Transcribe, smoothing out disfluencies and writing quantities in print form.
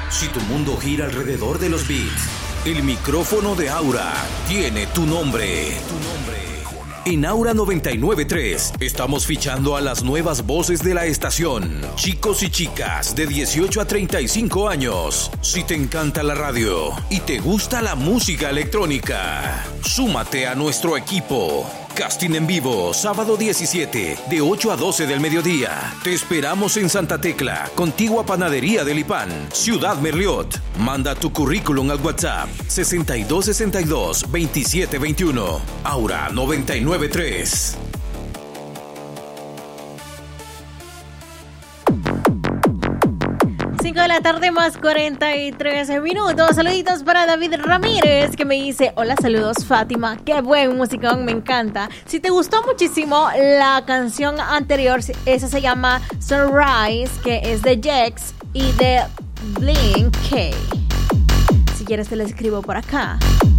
Si tu mundo gira alrededor de los beats, el micrófono de Aura tiene tu nombre. En Aura 99.3 estamos fichando a las nuevas voces de la estación. Chicos y chicas de 18 a 35 años. Si te encanta la radio y te gusta la música electrónica, súmate a nuestro equipo. Casting en vivo, sábado 17, de 8 a 12 del mediodía. Te esperamos en Santa Tecla, contigua Panadería del Ipán, Ciudad Merliot. Manda tu currículum al WhatsApp 6262-2721. Aura 99.3. 5 de la tarde más 43 minutos. Saluditos para David Ramírez, que me dice: hola, saludos Fátima, qué buen musicón, me encanta. Si te gustó muchísimo la canción anterior, esa se llama Sunrise, que es de Jex y de Blink K. Si quieres te la escribo por acá.